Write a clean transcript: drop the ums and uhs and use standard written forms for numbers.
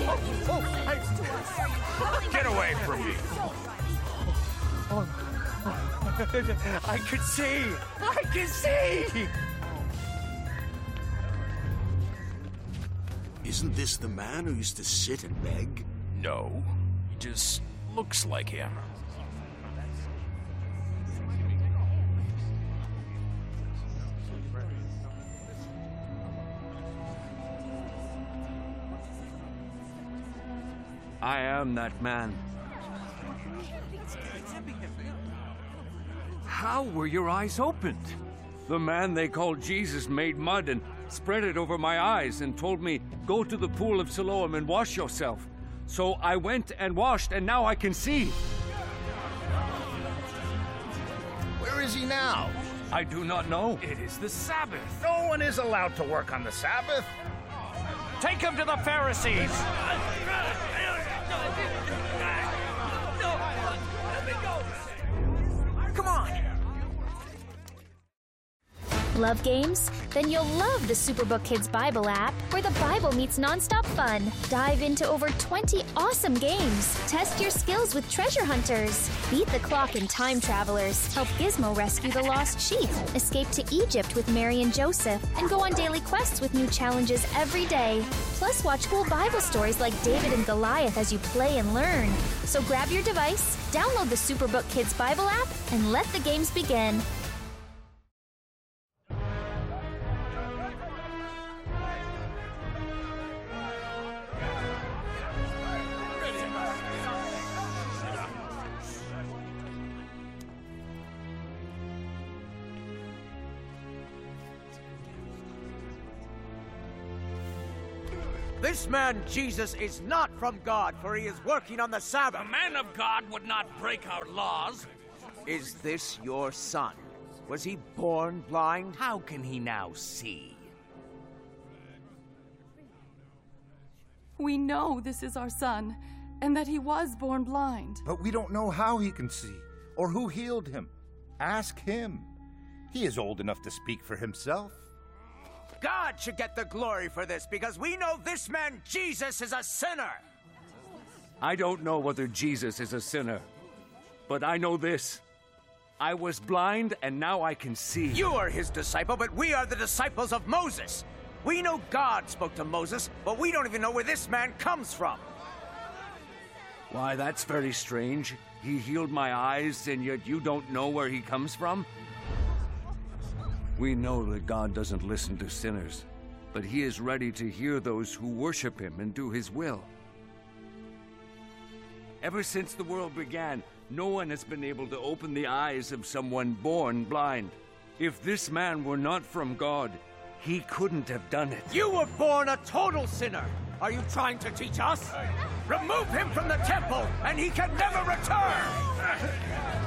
Get away from me! I can see! I can see! Isn't this the man who used to sit and beg? No, he just looks like him. I am that man. How were your eyes opened? The man they called Jesus made mud and spread it over my eyes and told me, go to the pool of Siloam and wash yourself. So I went and washed, and now I can see. Where is he now? I do not know. It is the Sabbath. No one is allowed to work on the Sabbath. Take him to the Pharisees! Come on! Love games? Then you'll love the Superbook Kids Bible app, where the Bible meets nonstop fun. Dive into over 20 awesome games. Test your skills with treasure hunters. Beat the clock in Time Travelers. Help Gizmo rescue the lost sheep. Escape to Egypt with Mary and Joseph. And go on daily quests with new challenges every day. Plus, watch cool Bible stories like David and Goliath as you play and learn. So grab your device, download the Superbook Kids Bible app, and let the games begin. This man, Jesus, is not from God, for he is working on the Sabbath. A man of God would not break our laws. Is this your son? Was he born blind? How can he now see? We know this is our son, and that he was born blind. But we don't know how he can see, or who healed him. Ask him. He is old enough to speak for himself. God should get the glory for this, because we know this man, Jesus, is a sinner. I don't know whether Jesus is a sinner, but I know this. I was blind, and now I can see. You are his disciple, but we are the disciples of Moses. We know God spoke to Moses, but we don't even know where this man comes from. Why, that's very strange. He healed my eyes, and yet you don't know where he comes from? We know that God doesn't listen to sinners, but he is ready to hear those who worship him and do his will. Ever since the world began, no one has been able to open the eyes of someone born blind. If this man were not from God, he couldn't have done it. You were born a total sinner. Are you trying to teach us? Remove him from the temple, and he can never return!